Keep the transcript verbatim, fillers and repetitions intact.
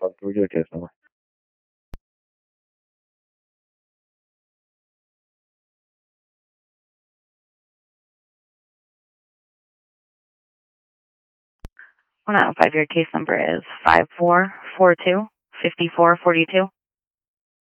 Can we get a case number? one oh five, your case number is five four four two, five four four two.